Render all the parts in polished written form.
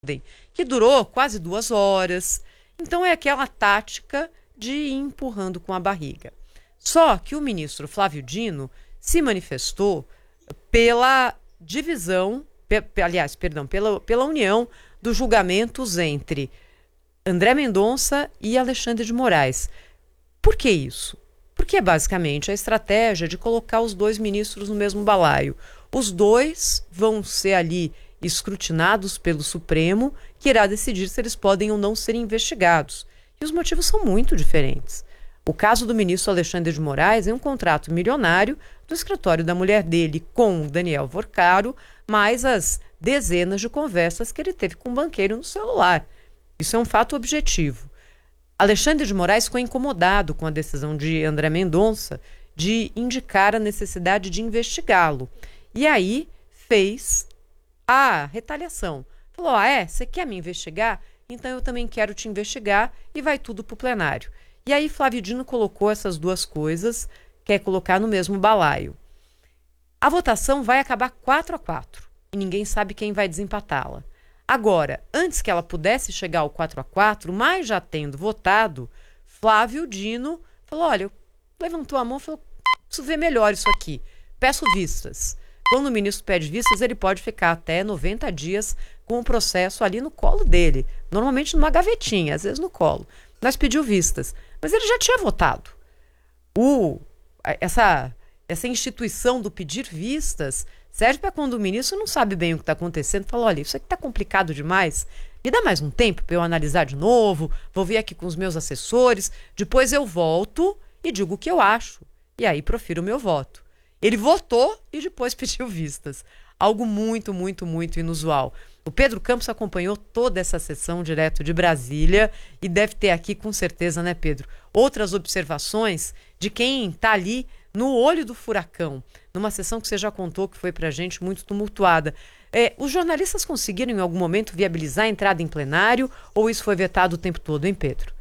ordem, que durou quase 2 horas. Então é aquela tática de ir empurrando com a barriga. Só que o ministro Flávio Dino se manifestou pela divisão, pela união dos julgamentos entre André Mendonça e Alexandre de Moraes. Por que isso? Porque é basicamente a estratégia de colocar os 2 ministros no mesmo balaio. Os 2 vão ser ali escrutinados pelo Supremo, que irá decidir se eles podem ou não ser investigados. E os motivos são muito diferentes. O caso do ministro Alexandre de Moraes é um contrato milionário do escritório da mulher dele com o Daniel Vorcaro, mais as dezenas de conversas que ele teve com um banqueiro no celular. Isso é um fato objetivo. Alexandre de Moraes ficou incomodado com a decisão de André Mendonça de indicar a necessidade de investigá-lo. E aí fez a retaliação. Falou, você quer me investigar? Então eu também quero te investigar, e vai tudo para o plenário. E aí Flávio Dino colocou essas 2 coisas, quer colocar no mesmo balaio. A votação vai acabar 4-4 e ninguém sabe quem vai desempatá-la. Agora, antes que ela pudesse chegar ao 4-4, mas já tendo votado, Flávio Dino falou, levantou a mão e falou, preciso ver melhor isso aqui, peço vistas. Quando o ministro pede vistas, ele pode ficar até 90 dias com o processo ali no colo dele, normalmente numa gavetinha, às vezes no colo. Mas pediu vistas, mas ele já tinha votado. Essa instituição do pedir vistas serve para quando o ministro não sabe bem o que está acontecendo, fala, isso aqui está complicado demais, me dá mais um tempo para eu analisar de novo, vou vir aqui com os meus assessores, depois eu volto e digo o que eu acho, e aí profiro o meu voto. Ele votou e depois pediu vistas. Algo muito, muito, muito inusual. O Pedro Campos acompanhou toda essa sessão direto de Brasília e deve ter aqui, com certeza, né, Pedro, outras observações de quem está ali no olho do furacão, numa sessão que você já contou que foi para a gente muito tumultuada. Os jornalistas conseguiram em algum momento viabilizar a entrada em plenário ou isso foi vetado o tempo todo, hein, Pedro?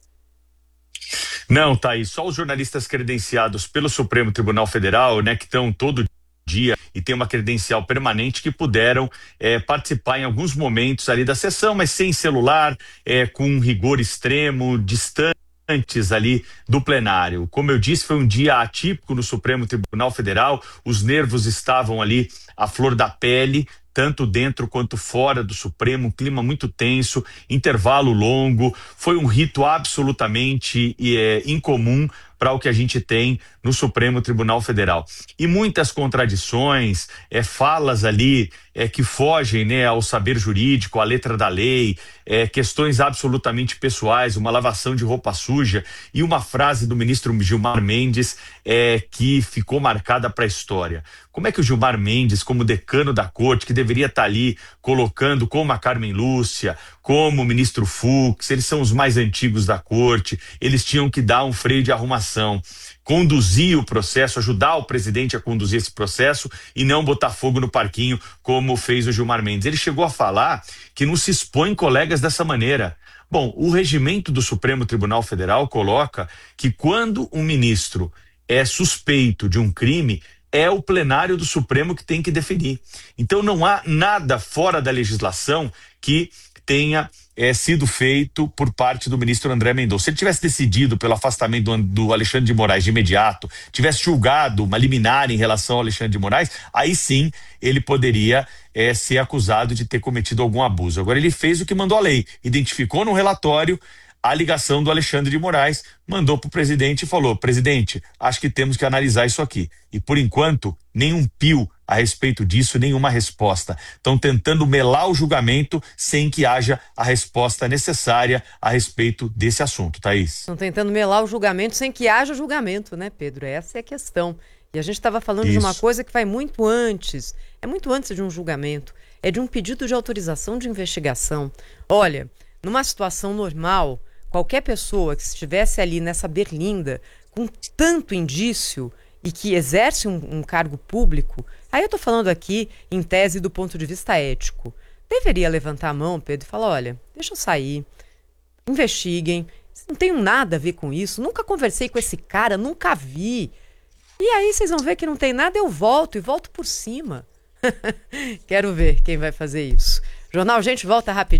Não, Thaís, só os jornalistas credenciados pelo Supremo Tribunal Federal, né, que estão todo dia e tem uma credencial permanente, que puderam participar em alguns momentos ali da sessão, mas sem celular, com um rigor extremo, distantes ali do plenário. Como eu disse, foi um dia atípico no Supremo Tribunal Federal, os nervos estavam ali à flor da pele, tanto dentro quanto fora do Supremo, um clima muito tenso, intervalo longo, foi um rito absolutamente incomum para o que a gente tem no Supremo Tribunal Federal. E muitas contradições, falas ali que fogem, né, ao saber jurídico, à letra da lei, questões absolutamente pessoais, uma lavação de roupa suja e uma frase do ministro Gilmar Mendes que ficou marcada para a história. Como é que o Gilmar Mendes, como decano da corte, que deveria estar ali colocando como a Carmen Lúcia, como o ministro Fux, eles são os mais antigos da corte, eles tinham que dar um freio de arrumação, conduzir o processo, ajudar o presidente a conduzir esse processo e não botar fogo no parquinho como fez o Gilmar Mendes. Ele chegou a falar que não se expõe colegas dessa maneira. Bom, o regimento do Supremo Tribunal Federal coloca que quando um ministro é suspeito de um crime, é o plenário do Supremo que tem que definir. Então não há nada fora da legislação que tenha sido feito por parte do ministro André Mendonça. Se ele tivesse decidido pelo afastamento do Alexandre de Moraes de imediato, tivesse julgado uma liminar em relação ao Alexandre de Moraes, aí sim ele poderia ser acusado de ter cometido algum abuso. Agora ele fez o que mandou a lei, identificou no relatório a ligação do Alexandre de Moraes, mandou para o presidente e falou: presidente, acho que temos que analisar isso aqui. E por enquanto, nenhum pio a respeito disso, nenhuma resposta. Estão tentando melar o julgamento sem que haja a resposta necessária a respeito desse assunto, Thaís. Estão tentando melar o julgamento sem que haja julgamento, né, Pedro? Essa é a questão. E a gente estava falando de uma coisa que vai muito antes, é muito antes de um julgamento, é de um pedido de autorização de investigação. Olha, numa situação normal, qualquer pessoa que estivesse ali nessa berlinda com tanto indício e que exerce um cargo público, aí eu estou falando aqui em tese do ponto de vista ético, deveria levantar a mão, Pedro, e falar: olha, deixa eu sair, investiguem, não tenho nada a ver com isso, nunca conversei com esse cara, nunca vi. E aí vocês vão ver que não tem nada, eu volto e volto por cima. Quero ver quem vai fazer isso. Jornal Gente volta rapidinho.